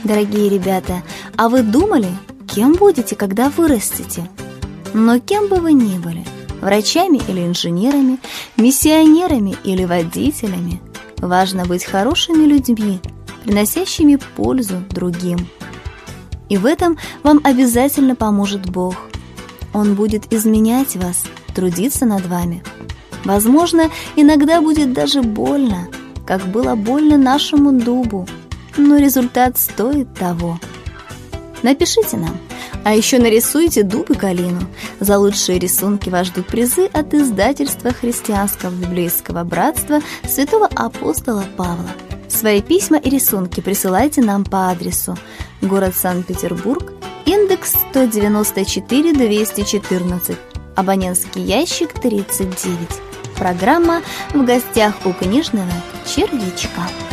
Дорогие ребята, а вы думали, кем будете, когда вырастете? Но кем бы вы ни были, врачами или инженерами, миссионерами или водителями, важно быть хорошими людьми, приносящими пользу другим. И в этом вам обязательно поможет Бог. Он будет изменять вас, трудиться над вами. Возможно, иногда будет даже больно, как было больно нашему дубу, но результат стоит того. Напишите нам, а еще нарисуйте дуб и калину. За лучшие рисунки вас ждут призы от издательства Христианского библейского братства святого апостола Павла. Свои письма и рисунки присылайте нам по адресу: город Санкт-Петербург, индекс 194-214, абонентский ящик 39. Программа «В гостях у книжного червячка».